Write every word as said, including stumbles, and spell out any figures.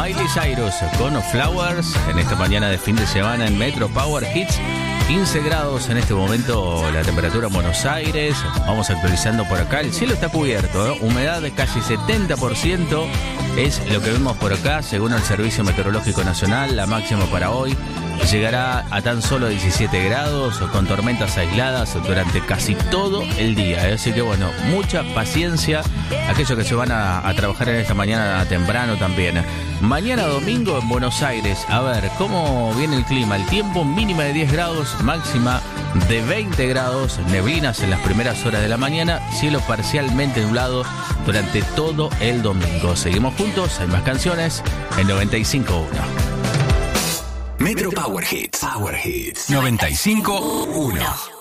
Miley Cyrus con Flowers en esta mañana de fin de semana en Metro Power Hits. quince grados en este momento la temperatura en Buenos Aires. Vamos actualizando por acá. El cielo está cubierto, ¿eh? Humedad de casi setenta por ciento es lo que vemos por acá, según el Servicio Meteorológico Nacional. La máxima para hoy llegará a tan solo diecisiete grados, con tormentas aisladas durante casi todo el día, ¿eh? Así que bueno, mucha paciencia aquellos que se van a, a trabajar en esta mañana temprano también. Mañana domingo en Buenos Aires, a ver cómo viene el clima. El tiempo, mínima de diez grados, máxima de veinte grados, neblinas en las primeras horas de la mañana, cielo parcialmente nublado durante todo el domingo. Seguimos juntos, hay más canciones en noventa y cinco punto uno. Metro Power Hits. Power Hits. noventa y cinco punto uno.